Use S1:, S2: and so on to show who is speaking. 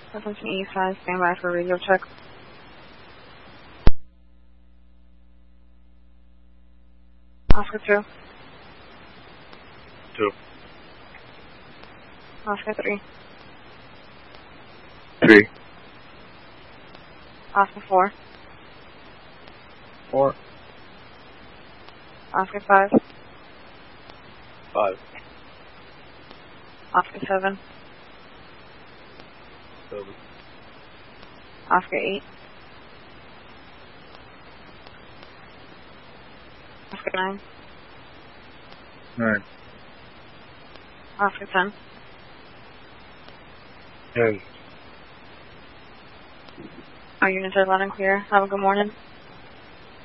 S1: Attention East Side, stand by for radio check. Oscar 2.
S2: 2.
S1: Oscar 3.
S2: 3.
S1: Oscar 4.
S2: 4.
S1: Oscar 5.
S2: 5.
S1: Oscar 7.
S2: 7.
S1: Oscar 8. Oscar 9.
S2: 9.
S1: Oscar 10.
S2: 10.
S1: Our units are loud and clear. Have a good morning.